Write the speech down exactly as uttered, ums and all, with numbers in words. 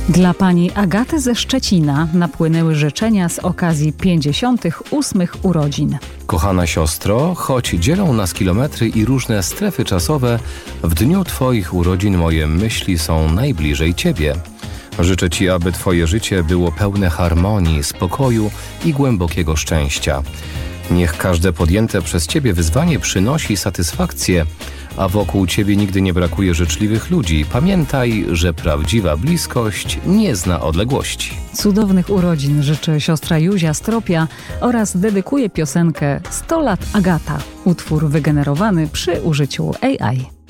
Dla pani Agaty ze Szczecina napłynęły życzenia z okazji pięćdziesiątych ósmych urodzin. Kochana siostro, choć dzielą nas kilometry i różne strefy czasowe, w dniu Twoich urodzin moje myśli są najbliżej Ciebie. Życzę Ci, aby Twoje życie było pełne harmonii, spokoju i głębokiego szczęścia. Niech każde podjęte przez Ciebie wyzwanie przynosi satysfakcję, a wokół Ciebie nigdy nie brakuje życzliwych ludzi. Pamiętaj, że prawdziwa bliskość nie zna odległości. Cudownych urodzin życzy siostra Józia Stropia oraz dedykuje piosenkę sto lat Agata, utwór wygenerowany przy użyciu A I.